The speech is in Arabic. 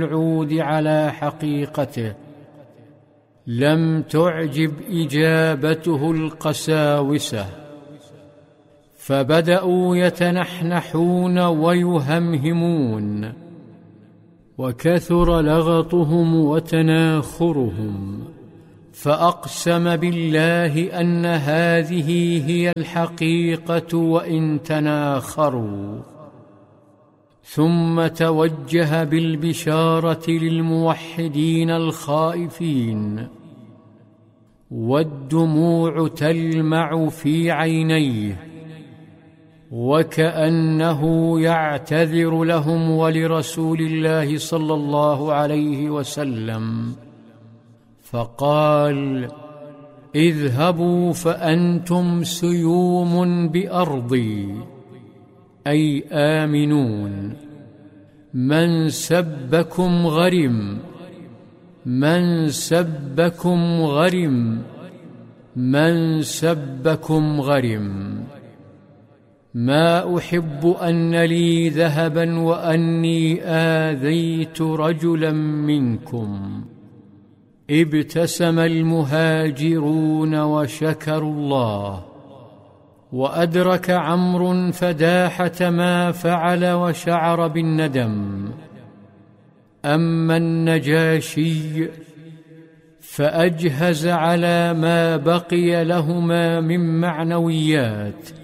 العود على حقيقته، لم تعجب إجابته القساوسة، فبدأوا يتنحنحون ويهمهمون، وكثر لغطهم وتناخرهم، فأقسم بالله أن هذه هي الحقيقة وإن تناخروا، ثم توجه بالبشارة للموحدين الخائفين، والدموع تلمع في عينيه، وكأنه يعتذر لهم ولرسول الله صلى الله عليه وسلم، فقال: اذهبوا فأنتم سيوم بأرضي، أي آمنون، من سبكم غرم، من سبكم غرم، من سبكم غرم. ما أحب أن لي ذهبا وأني آذيت رجلا منكم. ابتسم المهاجرون وشكروا الله، وأدرك عمرو فداحة ما فعل وشعر بالندم. أما النجاشي فأجهز على ما بقي لهما من معنويات،